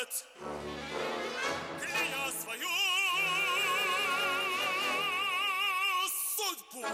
отец, кляня свою судьбу.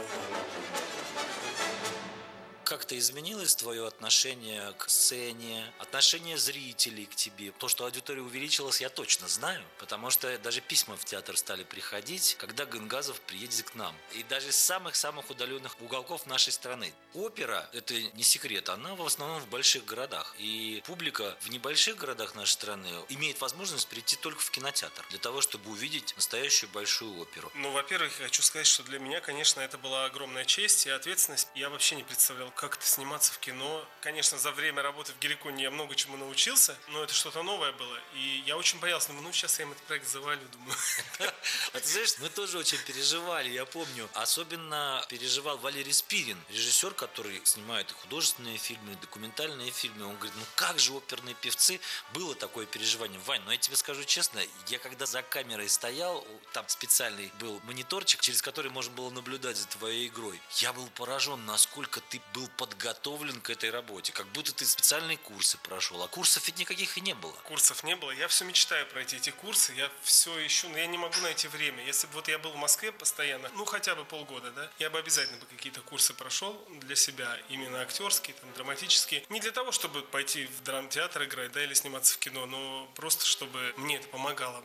Как-то изменилось твое отношение к сцене, отношение зрителей к тебе? То, что аудитория увеличилась, я точно знаю, потому что даже письма в театр стали приходить, когда Гангазов приедет к нам. И даже из самых-самых удаленных уголков нашей страны. Опера, это не секрет, она в основном в больших городах. И публика в небольших городах нашей страны имеет возможность прийти только в кинотеатр, для того, чтобы увидеть настоящую большую оперу. Ну, во-первых, я хочу сказать, что для меня, конечно, это была огромная честь и ответственность. Я вообще не представлял, как это сниматься в кино. Конечно, за время работы в Геликоне я много чему научился, но это что-то новое было. И я очень боялся, думаю, сейчас я им этот проект завалю, думаю. А ты знаешь, мы тоже очень переживали, я помню. Особенно переживал Валерий Спирин, режиссер, который снимает и художественные фильмы, и документальные фильмы. Он говорит, ну как же оперные певцы, было такое переживание. Вань, ну я тебе скажу честно, я когда за камерой стоял, там специальный был мониторчик, через который можно было наблюдать за твоей игрой. Я был поражен, насколько ты был подготовлен к этой работе, как будто ты специальные курсы прошел, а курсов ведь никаких и не было. Курсов не было, я все мечтаю пройти эти курсы, я все ищу, но я не могу найти время. Если бы вот я был в Москве постоянно, ну хотя бы полгода, да, я бы обязательно бы какие-то курсы прошел для себя, именно актерские, там, драматические. Не для того, чтобы пойти в драмтеатр играть, да, или сниматься в кино, но просто чтобы мне это помогало.